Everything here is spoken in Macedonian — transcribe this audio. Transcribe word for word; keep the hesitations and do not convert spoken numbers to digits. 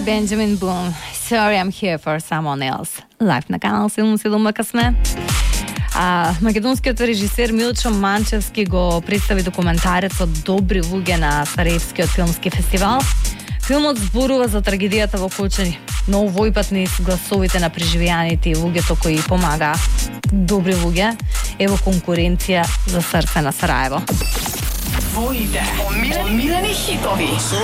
Benjamin Boone. Sorry, I'm here for someone else. Лайв на канал седум седум сме. А, македонскиот режисер Милчо Манчевски го представи документарецот Добри луѓе на Сараевскиот филмски фестивал. Филмот зборува за трагедијата во Кочани, но овој пат не с гласовите на преживеаните и луѓето кои помага. Добри луѓе е во конкуренција за срце на Сараево. Твоите омилени хитови.